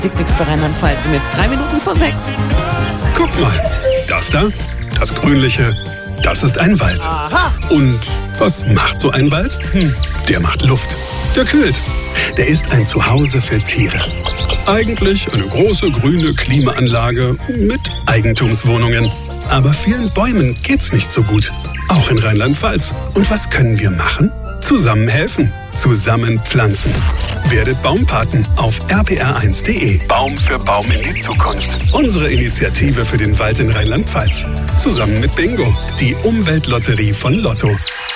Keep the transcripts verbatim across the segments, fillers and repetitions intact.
Sieht nichts für Rheinland-Pfalz. Und jetzt drei Minuten vor sechs. Guck mal, das da, das Grünliche, das ist ein Wald. Aha. Und was macht so ein Wald? Hm, der macht Luft. Der kühlt. Der ist ein Zuhause für Tiere. Eigentlich eine große grüne Klimaanlage mit Eigentumswohnungen. Aber vielen Bäumen geht's nicht so gut. Auch in Rheinland-Pfalz. Und was können wir machen? Zusammen helfen. Zusammen pflanzen. Werdet Baumpaten auf r p r eins punkt d e. Baum für Baum in die Zukunft. Unsere Initiative für den Wald in Rheinland-Pfalz. Zusammen mit Bingo, die Umweltlotterie von Lotto.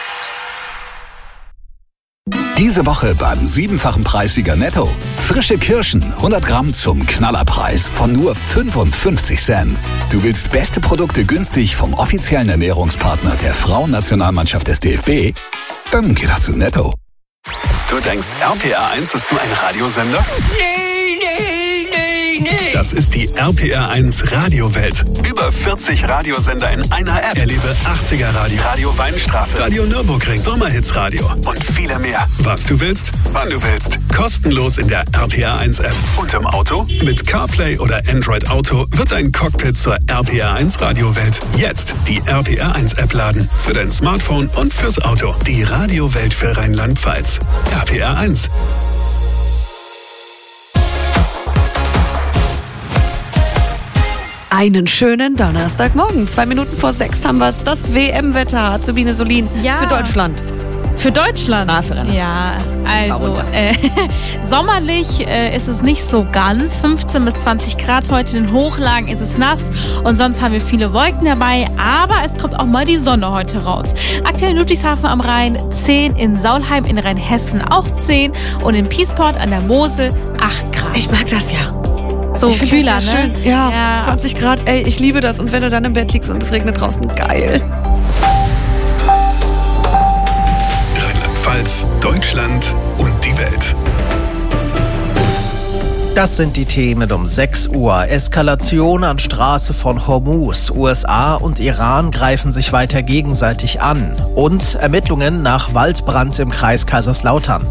Diese Woche beim siebenfachen Preissieger Netto. Frische Kirschen, hundert Gramm zum Knallerpreis von nur fünfundfünfzig Cent. Du willst beste Produkte günstig vom offiziellen Ernährungspartner der Frauennationalmannschaft des D F B? Dann geh doch zu Netto. Du denkst, R P R eins ist nur ein Radiosender? Nee, nee, nee, nee. Das ist die R P R eins Radiowelt. Über vierzig Radiosender in einer App. Erlebe achtziger Radio, Radio Weinstraße, Radio Nürburgring, Sommerhitsradio und viele mehr. Was du willst, wann du willst. Kostenlos in der R P R eins App. Und im Auto? Mit CarPlay oder Android Auto wird ein Cockpit zur R P R eins Radiowelt. Jetzt die R P R eins App laden. Für dein Smartphone und fürs Auto. Die Radiowelt für Rheinland-Pfalz. R P R eins. Einen schönen Donnerstagmorgen. Zwei Minuten vor sechs haben wir es. Das W M-Wetter. Sabine Solin Ja. für Deutschland. Für Deutschland? Ah, für Rheinland. Ja, also Darunter. äh, sommerlich äh, ist es nicht so ganz. fünfzehn bis zwanzig Grad heute. In den Hochlagen ist es nass und sonst haben wir viele Wolken dabei. Aber es kommt auch mal die Sonne heute raus. Aktuell in Ludwigshafen am Rhein zehn, in Saulheim in Rheinhessen auch zehn und in Peaceport an der Mosel acht Grad. Ich mag das ja. so ich kühler, das ne? sehr schön. Ja, Ja. zwanzig Grad, ey, ich liebe das. Und wenn du dann im Bett liegst und es regnet draußen, geil. Rheinland-Pfalz, Deutschland und die Welt. Das sind die Themen um sechs Uhr. Eskalation an Straße von Hormuz. U S A und Iran greifen sich weiter gegenseitig an. Und Ermittlungen nach Waldbrand im Kreis Kaiserslautern.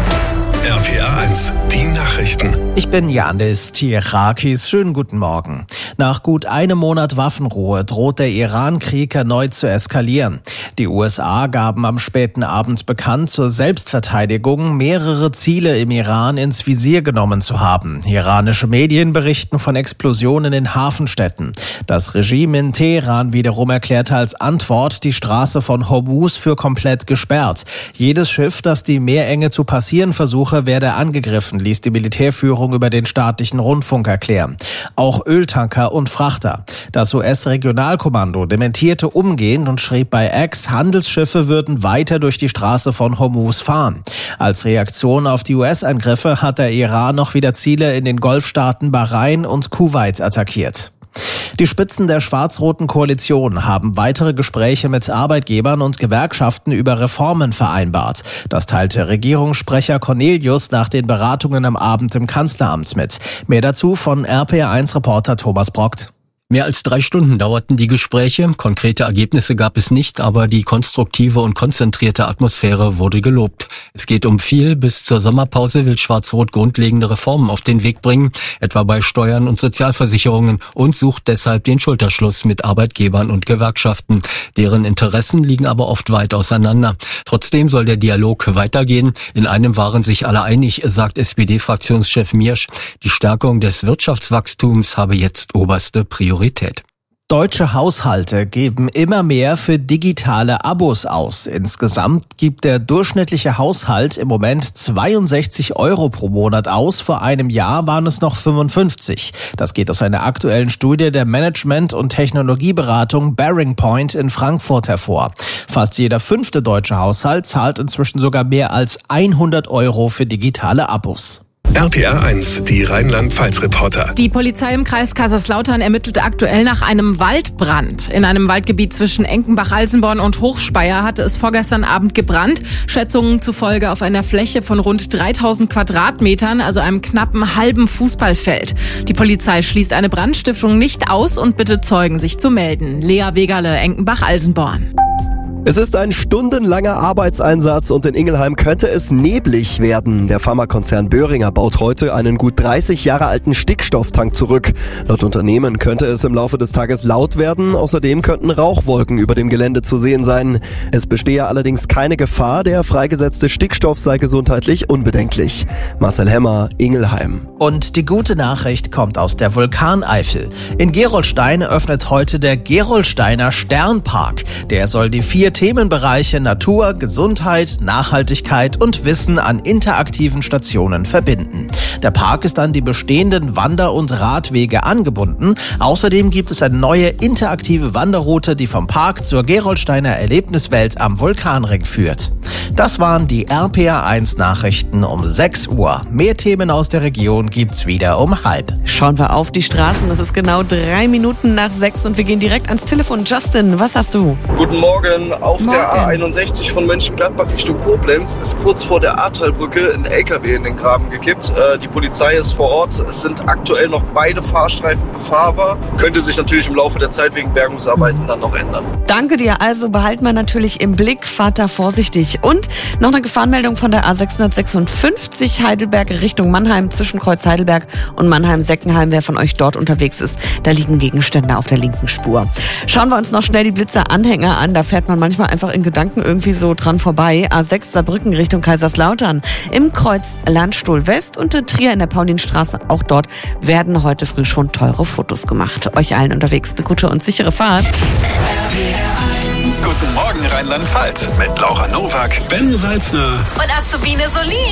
R P R eins, die Nachrichten. Ich bin Janis Tirakis. Schönen guten Morgen. Nach gut einem Monat Waffenruhe droht der Iran-Krieg erneut zu eskalieren. Die U S A gaben am späten Abend bekannt, zur Selbstverteidigung mehrere Ziele im Iran ins Visier genommen zu haben. Iranische Medien berichten von Explosionen in Hafenstädten. Das Regime in Teheran wiederum erklärte als Antwort die Straße von Hormuz für komplett gesperrt. Jedes Schiff, das die Meerenge zu passieren versuche, werde angegriffen, ließ die Militärführung über den staatlichen Rundfunk erklären. Auch Öltanker und Frachter. Das U S-Regionalkommando dementierte umgehend und schrieb bei X, Handelsschiffe würden weiter durch die Straße von Hormuz fahren. Als Reaktion auf die U S-Angriffe hat der Iran noch wieder Ziele in den Golfstaaten Bahrain und Kuwait attackiert. Die Spitzen der schwarz-roten Koalition haben weitere Gespräche mit Arbeitgebern und Gewerkschaften über Reformen vereinbart. Das teilte Regierungssprecher Cornelius nach den Beratungen am Abend im Kanzleramt mit. Mehr dazu von R P R eins Reporter Thomas Brockt. Mehr als drei Stunden dauerten die Gespräche. Konkrete Ergebnisse gab es nicht, aber die konstruktive und konzentrierte Atmosphäre wurde gelobt. Es geht um viel. Bis zur Sommerpause will Schwarz-Rot grundlegende Reformen auf den Weg bringen, etwa bei Steuern und Sozialversicherungen, und sucht deshalb den Schulterschluss mit Arbeitgebern und Gewerkschaften. Deren Interessen liegen aber oft weit auseinander. Trotzdem soll der Dialog weitergehen. In einem waren sich alle einig, sagt S P D-Fraktionschef Miersch. Die Stärkung des Wirtschaftswachstums habe jetzt oberste Priorität. Deutsche Haushalte geben immer mehr für digitale Abos aus. Insgesamt gibt der durchschnittliche Haushalt im Moment zweiundsechzig Euro pro Monat aus. Vor einem Jahr waren es noch fünfundfünfzig. Das geht aus einer aktuellen Studie der Management- und Technologieberatung Bearing Point in Frankfurt hervor. Fast jeder fünfte deutsche Haushalt zahlt inzwischen sogar mehr als hundert Euro für digitale Abos. R P R eins, die Rheinland-Pfalz-Reporter. Die Polizei im Kreis Kaiserslautern ermittelt aktuell nach einem Waldbrand. In einem Waldgebiet zwischen Enkenbach-Alsenborn und Hochspeyer hatte es vorgestern Abend gebrannt. Schätzungen zufolge auf einer Fläche von rund dreitausend Quadratmetern, also einem knappen halben Fußballfeld. Die Polizei schließt eine Brandstiftung nicht aus und bittet Zeugen, sich zu melden. Lea Wegerle, Enkenbach-Alsenborn. Es ist ein stundenlanger Arbeitseinsatz und in Ingelheim könnte es neblig werden. Der Pharmakonzern Boehringer baut heute einen gut dreißig Jahre alten Stickstofftank zurück. Laut Unternehmen könnte es im Laufe des Tages laut werden. Außerdem könnten Rauchwolken über dem Gelände zu sehen sein. Es bestehe allerdings keine Gefahr. Der freigesetzte Stickstoff sei gesundheitlich unbedenklich. Marcel Hemmer, Ingelheim. Und die gute Nachricht kommt aus der Vulkaneifel. In Gerolstein öffnet heute der Gerolsteiner Sternpark. Der soll die vier Themenbereiche Natur, Gesundheit, Nachhaltigkeit und Wissen an interaktiven Stationen verbinden. Der Park ist an die bestehenden Wander- und Radwege angebunden. Außerdem gibt es eine neue interaktive Wanderroute, die vom Park zur Gerolsteiner Erlebniswelt am Vulkanring führt. Das waren die R P R eins Nachrichten um sechs Uhr. Mehr Themen aus der Region gibt's wieder um halb. Schauen wir auf die Straßen. Das ist genau drei Minuten nach sechs und wir gehen direkt ans Telefon. Justin, was hast du? Guten Morgen. Auf Morgen. Der A einundsechzig von Mönchengladbach Richtung Koblenz ist kurz vor der Ahrtalbrücke ein L K W in den Graben gekippt. Äh, die Polizei ist vor Ort. Es sind aktuell noch beide Fahrstreifen befahrbar. Könnte sich natürlich im Laufe der Zeit wegen Bergungsarbeiten dann noch ändern. Danke dir. Also behalten wir natürlich im Blick. Fahrt da vorsichtig. Und noch eine Gefahrenmeldung von der A sechshundertsechsundfünfzig Heidelberg Richtung Mannheim zwischen Kreuz Heidelberg und Mannheim-Seckenheim. Wer von euch dort unterwegs ist, da liegen Gegenstände auf der linken Spur. Schauen wir uns noch schnell die Blitzer-Anhänger an. Da fährt man manchmal einfach in Gedanken irgendwie so dran vorbei. A sechs Saarbrücken Richtung Kaiserslautern im Kreuz Landstuhl West und in Trier in der Paulinstraße. Auch dort werden heute früh schon teure Fotos gemacht. Euch allen unterwegs eine gute und sichere Fahrt. Guten Morgen Rheinland-Pfalz mit Laura Nowak, Ben Salzner Und Azubine Solin.